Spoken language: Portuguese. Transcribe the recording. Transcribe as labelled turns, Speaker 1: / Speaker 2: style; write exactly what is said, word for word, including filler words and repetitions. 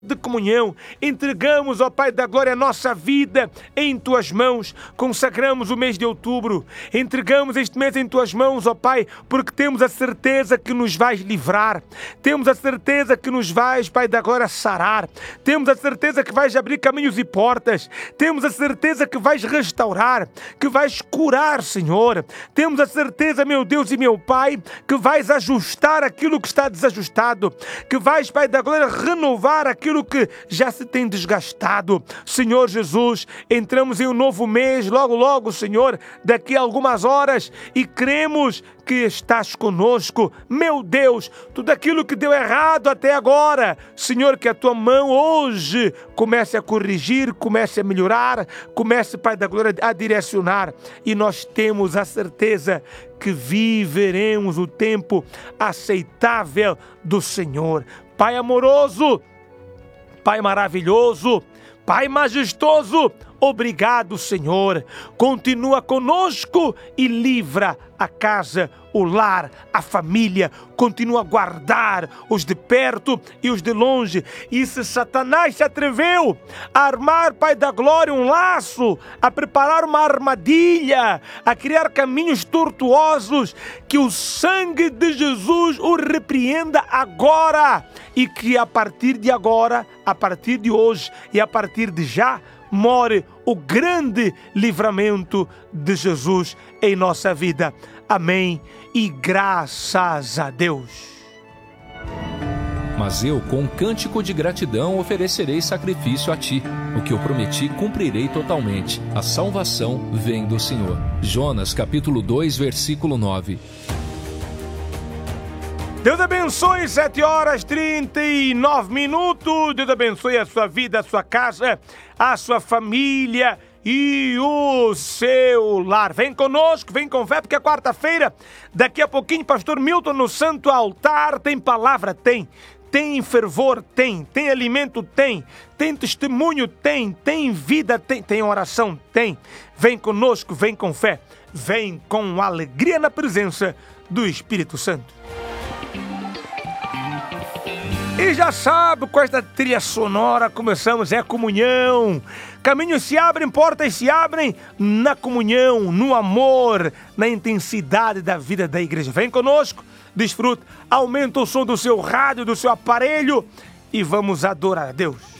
Speaker 1: de comunhão, entregamos, ó Pai da Glória, a nossa vida em Tuas mãos, consagramos o mês de outubro, entregamos este mês em Tuas mãos, ó Pai, porque temos a certeza que nos vais livrar, temos a certeza que nos vais, Pai da Glória, sarar, temos a certeza que vais abrir caminhos e portas, temos a certeza que vais restaurar, que vais curar, Senhor, temos a certeza, meu Deus e meu Pai, que vais ajustar aquilo que está desajustado, que vais, Pai da Glória, renovar aquilo que já se tem desgastado. Senhor Jesus, entramos em um novo mês, logo, logo, Senhor, daqui a algumas horas, e cremos que estás conosco. Meu Deus, tudo aquilo que deu errado até agora, Senhor, que a Tua mão hoje comece a corrigir, comece a melhorar, comece, Pai da Glória, a direcionar, e nós temos a certeza que viveremos o tempo aceitável do Senhor. Pai amoroso, Pai maravilhoso, Pai majestoso, obrigado, Senhor. Continua conosco e livra a casa, o lar, a família. Continua a guardar os de perto e os de longe. E se Satanás se atreveu a armar, Pai da Glória, um laço, a preparar uma armadilha, a criar caminhos tortuosos, que o sangue de Jesus o repreenda agora. E que a partir de agora, a partir de hoje e a partir de já, more o grande livramento de Jesus em nossa vida. Amém e graças a Deus.
Speaker 2: Mas eu, com um cântico de gratidão, oferecerei sacrifício a ti. O que eu prometi, cumprirei totalmente. A salvação vem do Senhor. Jonas, capítulo dois, versículo nove.
Speaker 1: Deus abençoe, sete horas e trinta e nove minutos. Deus abençoe a sua vida, a sua casa, a sua família e o seu lar. Vem conosco, vem com fé, porque é quarta-feira. Daqui a pouquinho, pastor Milton no Santo Altar. Tem palavra? Tem. Tem fervor? Tem. Tem alimento? Tem. Tem testemunho? Tem. Tem vida? Tem. Tem oração? Tem. Vem conosco, vem com fé. Vem com alegria na presença do Espírito Santo. E já sabe, com esta trilha sonora começamos, é a comunhão. Caminhos se abrem, portas se abrem na comunhão, no amor, na intensidade da vida da igreja. Vem conosco, desfruta, aumenta o som do seu rádio, do seu aparelho e vamos adorar a Deus.